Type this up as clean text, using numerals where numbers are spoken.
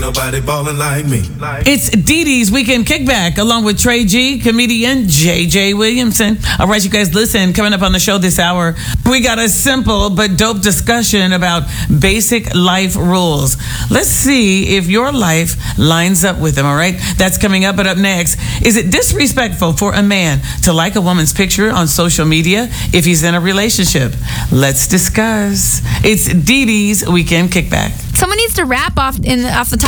nobody ballin' like me. It's Dee Dee's Weekend Kickback, along with Trey G, comedian JJ Williamson. All right, you guys, listen, coming up on the show this hour, we got a simple but dope discussion about basic life rules. Let's see if your life lines up with them, all right? That's coming up, but up next, is it disrespectful for a man to like a woman's picture on social media if he's in a relationship? Let's discuss. It's Dee Dee's Weekend Kickback. Someone needs to rap off the top